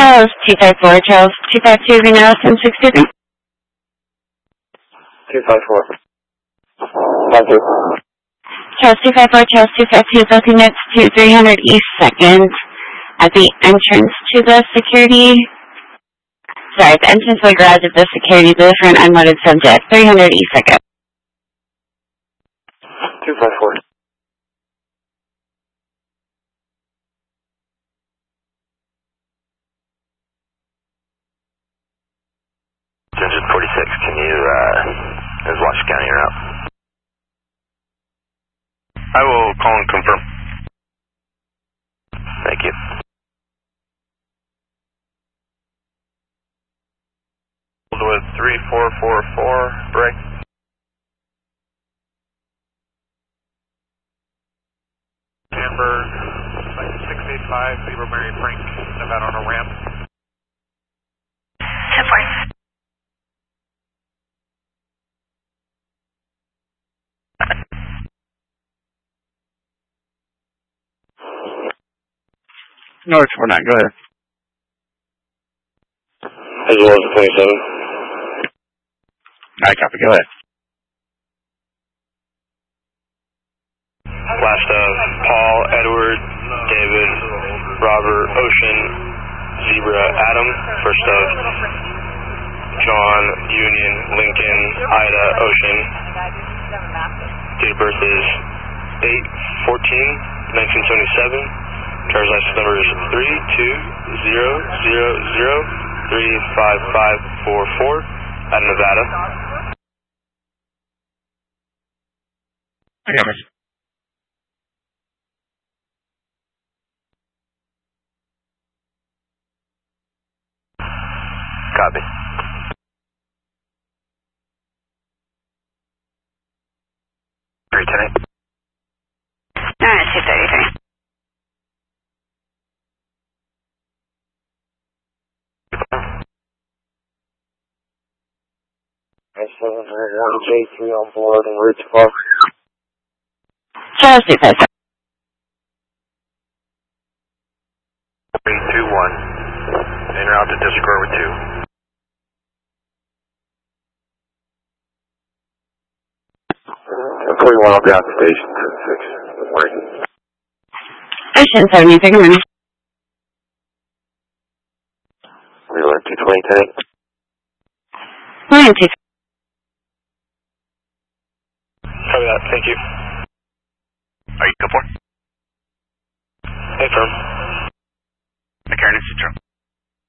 Charles 254, Charles 252, Reno 763. 254. Thank you. Charles 254, Charles 252, both units to 300 East 2nd at the entrance to the security. Sorry, the entrance to the garage of the security booth for an unloaded subject. 300 East 2nd. 254. Engine 46, can you, is Washington County or out? I will call and confirm. Thank you. With 3444, break. Hamburg, 685, Zebra Mary Frank, Nevada on a ramp. 10-4. North 49, go ahead. As well as 27. I copy, go ahead. Last of Paul, Edward, David, Robert, Ocean, Zebra, Adam. First of John, Union, Lincoln, Ida, Ocean. Date of birth is 8/14/1977. Driver's license number is 3200035544 out of Nevada. I got it. Copy. Lieutenant. 233. I-701J3 on board and route to Park. Charles 254. 321. En route to District Corps 2. Pretty well, I'll be out the station at 6. Good morning. Ocean 73, good morning. We learned 220 tank. Morning, 2. Copy that, thank you. Are you good for? Hey, firm.